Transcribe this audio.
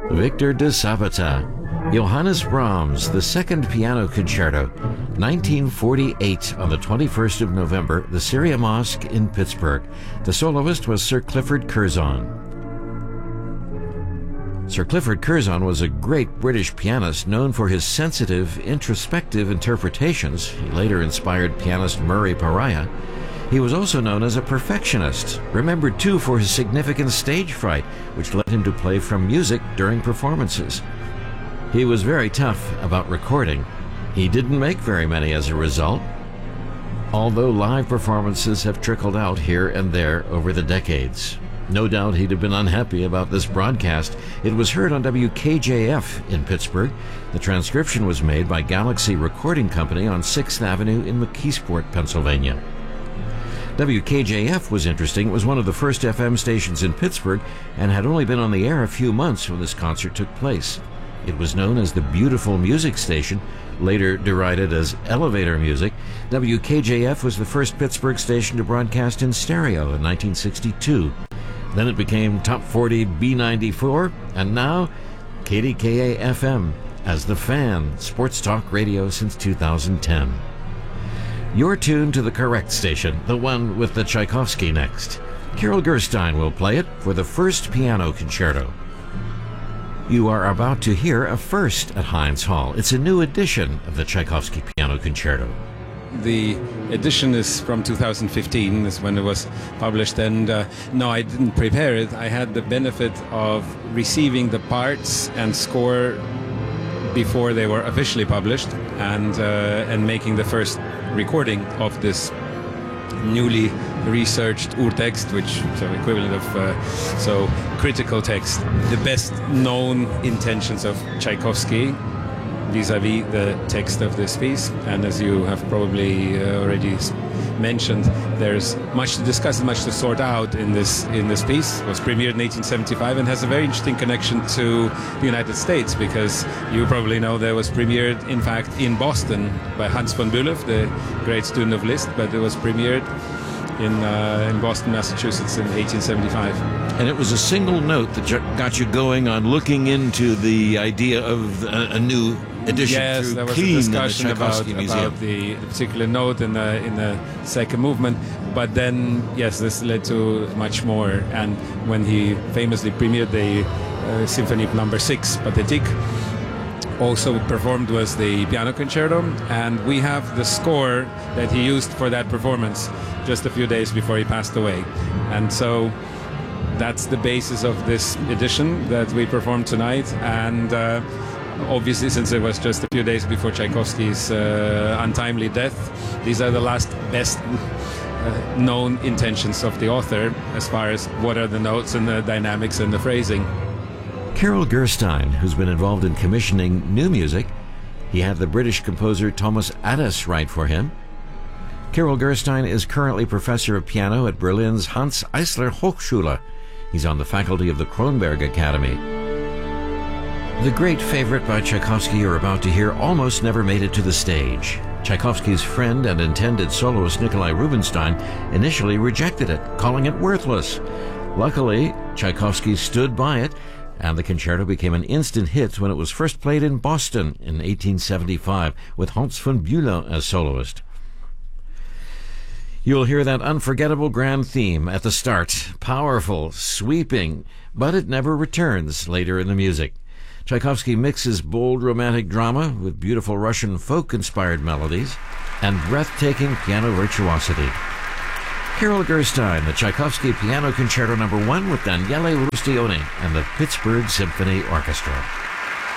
Victor de Sabata, Johannes Brahms, the Second Piano Concerto, 1948, on the 21st of November, the Syria Mosque in Pittsburgh. The soloist was Sir Clifford Curzon. Sir Clifford Curzon was a great British pianist known for his sensitive, introspective interpretations. He later inspired pianist Murray Pariah. He was also known as a perfectionist, remembered too for his significant stage fright, which led him to play from music during performances. He was very tough about recording. He didn't make very many as a result, although live performances have trickled out here and there over the decades. No doubt he'd have been unhappy about this broadcast. It was heard on WKJF in Pittsburgh. The transcription was made by Galaxy Recording Company on 6th Avenue in McKeesport, Pennsylvania. WKJF was interesting. It was one of the first FM stations in Pittsburgh and had only been on the air a few months when this concert took place. It was known as the Beautiful Music Station, later derided as Elevator Music. WKJF was the first Pittsburgh station to broadcast in stereo in 1962. Then it became Top 40 B94, and now KDKA-FM as The Fan, sports talk radio since 2010. You're tuned to the correct station, the one with the Tchaikovsky next. Carol Gerstein will play it for the First Piano Concerto. You are about to hear a first at Heinz Hall. It's a new edition of the Tchaikovsky Piano Concerto. The edition is from 2015, is when it was published, and no, I didn't prepare it. I had the benefit of receiving the parts and score before they were officially published, and making the first recording of this newly researched Urtext, which is the equivalent of critical text, the best known intentions of Tchaikovsky vis-a-vis the text of this piece. And as you have probably already mentioned, there's much to discuss, much to sort out in this piece. It was premiered in 1875 and has a very interesting connection to the United States, because you probably know that it was premiered, in fact, in Boston by Hans von Bülow, the great student of Liszt, but it was premiered in Boston, Massachusetts in 1875. And it was a single note that got you going on looking into the idea of a new edition. Yes, through there was Keene a discussion about Museum. the particular note in the second movement. But then, yes, this led to much more. And when he famously premiered the Symphony Number 6, Pathétique, also performed was the piano concerto, and we have the score that he used for that performance just a few days before he passed away. And so that's the basis of this edition that we performed tonight. And obviously, since it was just a few days before Tchaikovsky's untimely death, these are the last best known intentions of the author as far as what are the notes and the dynamics and the phrasing. Carol Gerstein, who's been involved in commissioning new music. He had the British composer Thomas Adès write for him. Carol Gerstein is currently professor of piano at Berlin's Hans Eisler Hochschule. He's on the faculty of the Kronberg Academy. The great favorite by Tchaikovsky you're about to hear almost never made it to the stage. Tchaikovsky's friend and intended soloist Nikolai Rubinstein initially rejected it, calling it worthless. Luckily, Tchaikovsky stood by it, and the concerto became an instant hit when it was first played in Boston in 1875 with Hans von Bülow as soloist. You'll hear that unforgettable grand theme at the start, powerful, sweeping, but it never returns later in the music. Tchaikovsky mixes bold romantic drama with beautiful Russian folk-inspired melodies and breathtaking piano virtuosity. Carol Gerstein, the Tchaikovsky Piano Concerto No. 1 with Daniele Rustioni and the Pittsburgh Symphony Orchestra.